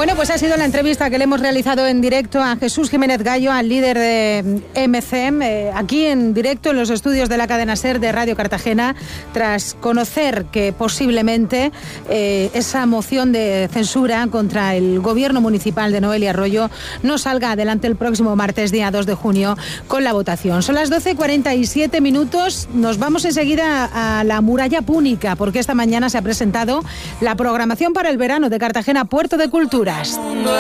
Bueno, pues ha sido la entrevista que le hemos realizado en directo a Jesús Jiménez Gallo, al líder de MCM, aquí en directo en los estudios de la cadena SER de Radio Cartagena, tras conocer que posiblemente esa moción de censura contra el gobierno municipal de Noelia Arroyo no salga adelante el próximo martes, día 2 de junio, con la votación. Son las 12:47 minutos. Nos vamos enseguida a la muralla púnica, porque esta mañana se ha presentado la programación para el verano de Cartagena Puerto de Culturas.